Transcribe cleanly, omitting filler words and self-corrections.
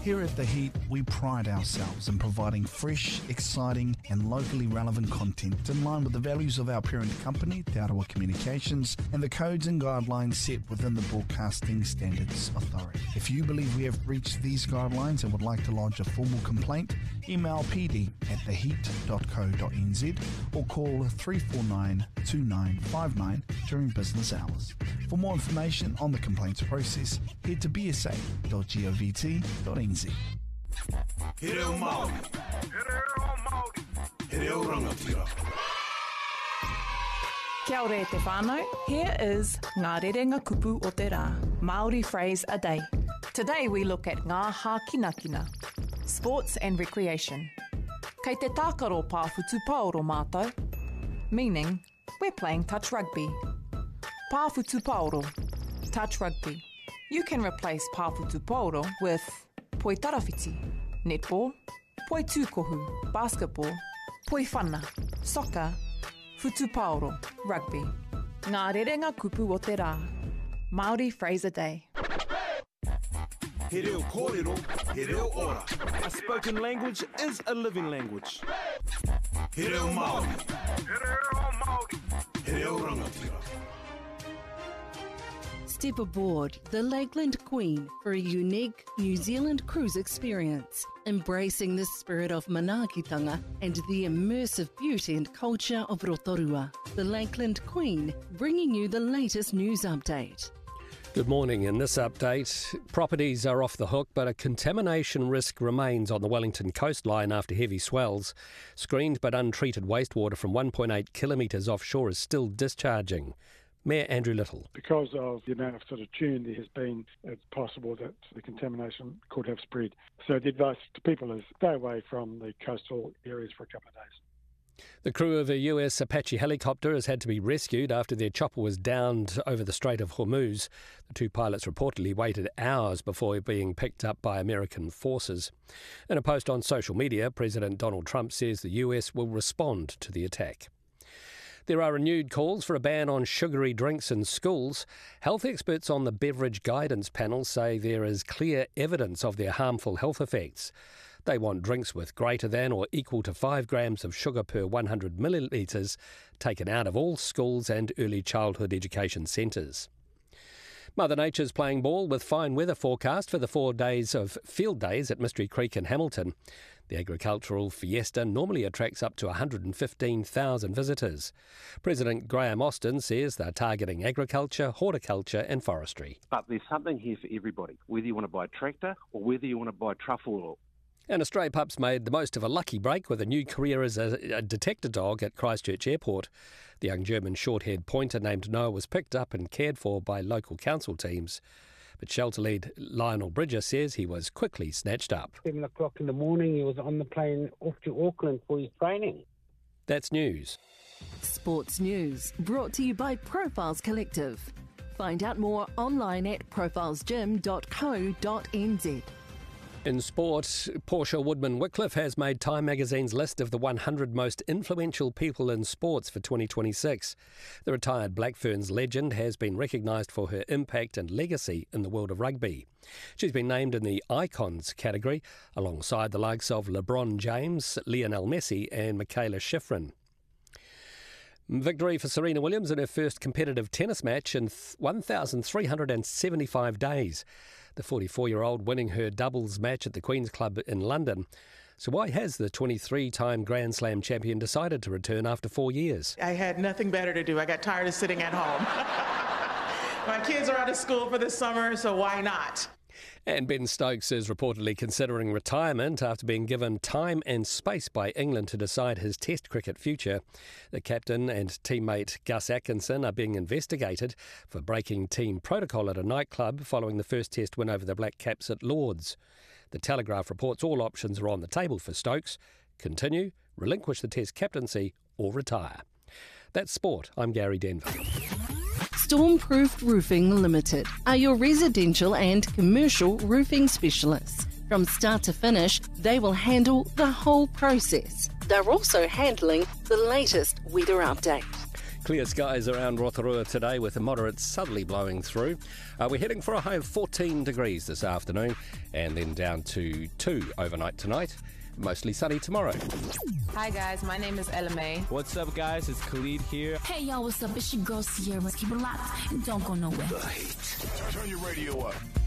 Here at The Heat, we pride ourselves in providing fresh, exciting and locally relevant content in line with the values of our parent company, Te Arawa Communications, and the codes and guidelines set within the Broadcasting Standards Authority. If you believe we have breached these guidelines and would like to lodge a formal complaint, email pd@theheat.co.nz or call 349-2959 during business hours. For more information on the complaints process, head to bsa.govt.nz. He reo Māori. He reo rangatira. Kia ora e te whānau. Here is Ngā Rerenga Kupu o te Rā, Māori phrase a day. Today we look at ngā hākinakina, sports and recreation. Kei te tākaro pāwhutu paoro mātou, meaning we're playing touch rugby. Pāwhutu paoro, touch rugby. You can replace pāwhutu paoro with poi tarawhiti, netball, poi tūkohu, basketball, poi whana, soccer, futu paoro, rugby. Ngā rerenga kupu o te rā, Māori phrase a day. He reo kōrero, he reo ora. A spoken language is a living language. He reo Māori. He reo rangatira. Step aboard the Lakeland Queen for a unique New Zealand cruise experience, embracing the spirit of manaakitanga and the immersive beauty and culture of Rotorua. The Lakeland Queen, bringing you the latest news update. Good morning. In this update, properties are off the hook, but a contamination risk remains on the Wellington coastline after heavy swells. Screened but untreated wastewater from 1.8 kilometres offshore is still discharging. Mayor Andrew Little. Because of the amount of sort of tune there has been, it's possible that the contamination could have spread. So the advice to people is stay away from the coastal areas for a couple of days. The crew of a US Apache helicopter has had to be rescued after their chopper was downed over the Strait of Hormuz. The two pilots reportedly waited hours before being picked up by American forces. In a post on social media, President Donald Trump says the US will respond to the attack. There are renewed calls for a ban on sugary drinks in schools. Health experts on the Beverage Guidance Panel say there is clear evidence of their harmful health effects. They want drinks with greater than or equal to 5 grams of sugar per 100 millilitres taken out of all schools and early childhood education centres. Mother Nature's playing ball with fine weather forecast for the 4 days of field days at Mystery Creek in Hamilton. The agricultural fiesta normally attracts up to 115,000 visitors. President Graham Austin says they're targeting agriculture, horticulture and forestry. But there's something here for everybody, whether you want to buy a tractor or whether you want to buy truffle oil. And a stray pup's made the most of a lucky break with a new career as a detector dog at Christchurch Airport. The young German short-haired pointer named Noah was picked up and cared for by local council teams. But shelter lead Lionel Bridger says he was quickly snatched up. 7 o'clock in the morning, he was on the plane off to Auckland for his training. That's news. Sports news brought to you by Profiles Collective. Find out more online at profilesgym.co.nz. In sport, Portia Woodman-Wycliffe has made Time magazine's list of the 100 most influential people in sports for 2026. The retired Black Ferns legend has been recognised for her impact and legacy in the world of rugby. She's been named in the Icons category, alongside the likes of LeBron James, Lionel Messi and Michaela Schifrin. Victory for Serena Williams in her first competitive tennis match in 1,375 days. The 44-year-old winning her doubles match at the Queen's Club in London. So why has the 23-time Grand Slam champion decided to return after 4 years? I had nothing better to do. I got tired of sitting at home. My kids are out of school for the summer, so why not? And Ben Stokes is reportedly considering retirement after being given time and space by England to decide his Test cricket future. The captain and teammate Gus Atkinson are being investigated for breaking team protocol at a nightclub following the first Test win over the Black Caps at Lords. The Telegraph reports all options are on the table for Stokes: continue, relinquish the Test captaincy or retire. That's sport. I'm Gary Denver. Stormproofed Roofing Limited are your residential and commercial roofing specialists. From start to finish, they will handle the whole process. They're also handling the latest weather update. Clear skies around Rotorua today with a moderate southerly blowing through. We're heading for a high of 14 degrees this afternoon and then down to 2 overnight tonight. Mostly sunny tomorrow. Hi guys, my name is Ella May. What's up guys, it's Khalid here. Hey y'all, what's up? It's your girl Sierra. Keep it locked and don't go nowhere. The Heat. Turn your radio up.